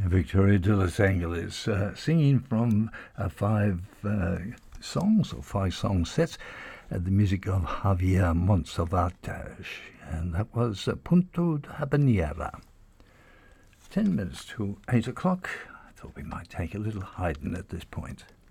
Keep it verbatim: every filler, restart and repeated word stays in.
Victoria de Los Angeles, uh, singing from uh, five uh, songs or five song sets, uh, the music of Javier Monsalvatas, and that was uh, Punto de Habanera. Ten minutes to eight o'clock. I thought we might take a little Haydn at this point.